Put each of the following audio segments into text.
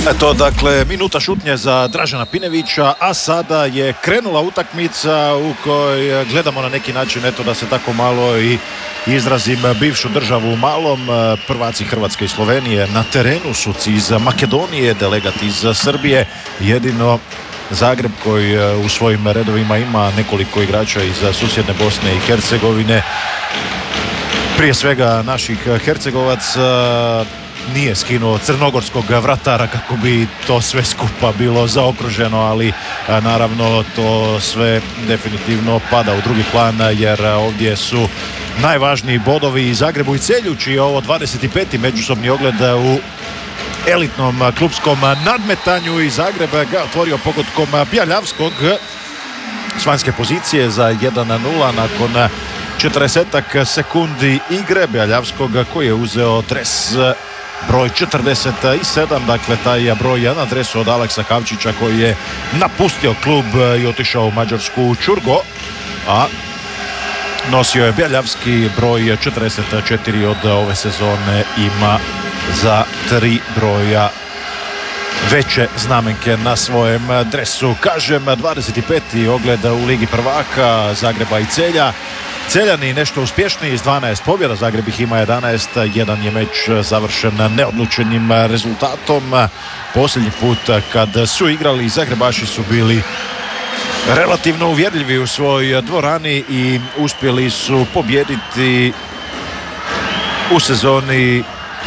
Eto, dakle, minuta šutnje za Dražena Pinevića, a sada je krenula utakmica u kojoj gledamo na neki način, eto, da se tako malo i izrazim, bivšu državu u malom. Prvaci Hrvatske i Slovenije na terenu su iz Makedonije, delegat iz Srbije, jedino Zagreb koji u svojim redovima ima nekoliko igrača iz susjedne Bosne i Hercegovine, prije svega naših Hercegovaca, nije skinuo crnogorskog vratara kako bi to sve skupa bilo zaokruženo, ali naravno to sve definitivno pada u drugi plan, jer ovdje su najvažniji bodovi i Zagrebu i Celju, čiji je ovo 25. međusobni ogled u elitnom klupskom nadmetanju, i Zagreb ga otvorio pogodkom Bjeljavskog s vanjske pozicije za 1-0 nakon 40 sekundi igre. Bjeljavskog koji je uzeo dres broj 47, dakle taj broj je na dresu od Aleksa Kavčića koji je napustio klub i otišao u mađarsku Čurgo, a nosio je Bjeljavski broj 44 od ove sezone, ima za 3 broja veće znamenke na svojem dresu. Kažem, 25. ogled u Ligi prvaka Zagreba i Celja. Celjani nešto uspješniji s 12 pobjeda, Zagreb ih ima 11, jedan je meč završen neodlučenim rezultatom. Posljednji put kad su igrali, Zagrebaši su bili relativno uvjerljivi u svojoj dvorani i uspjeli su pobijediti u sezoni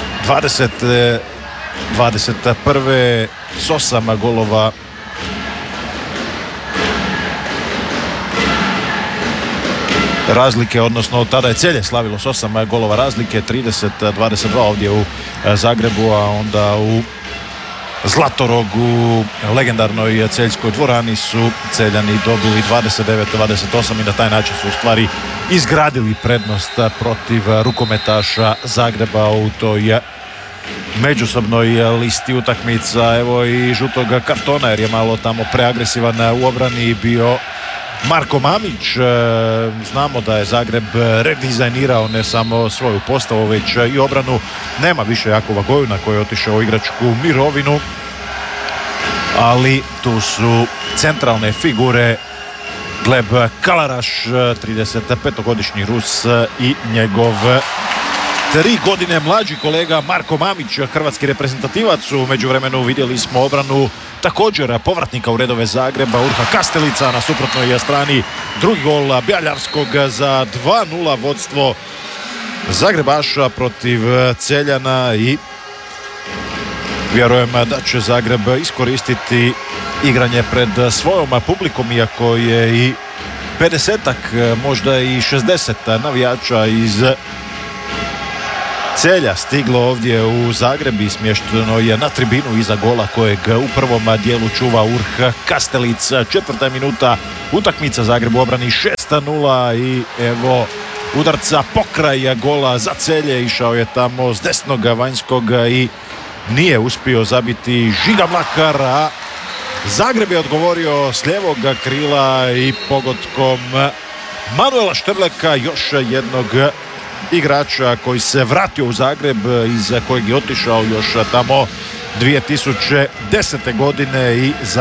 21. s 8 golova razlike, odnosno tada je Celje slavilo s 8 golova razlike, 30-22 ovdje u Zagrebu, a onda u Zlatorogu, legendarnoj celjskoj dvorani, su Celjani dobili 29-28 i na taj način su u stvari izgradili prednost protiv rukometaša Zagreba u toj međusobnoj listi utakmica. Evo i žutog kartona, jer je malo tamo preagresivan u obrani bio Marko Mamić. Znamo da je Zagreb redizajnirao ne samo svoju postavu, već i obranu. Nema više Jakova Gojuna koji je otišao u igračku mirovinu, ali tu su centralne figure Gleb Kalaraš, 35-godišnji Rus, i njegov 3 godine mlađi kolega Marko Mamić, hrvatski reprezentativac. U međuvremenu vidjeli smo obranu također povratnika u redove Zagreba, Urha Kastelica, na suprotnoj strani drugi gol Bjeljavskog za 2-0 vodstvo Zagrebaša protiv Celjana, i vjerujem da će Zagreb iskoristiti igranje pred svojom publikom, iako je i 50-ak, možda i 60 navijača iz Celja stiglo ovdje u Zagreb i smješteno je na tribinu iza gola kojeg u prvom dijelu čuva Urh Kastelic. 4. minuta utakmica, Zagreb u obrani 6-0 i evo udarca pokraj gola za Celje. Išao je tamo s desnog vanjskog i nije uspio zabiti Žiga Mlakar, a Zagreb je odgovorio s lijevog krila i pogodkom Manuela Štrleka, još jednog igrača koji se vratio u Zagreb, iz kojeg je otišao još tamo 2010. godine, i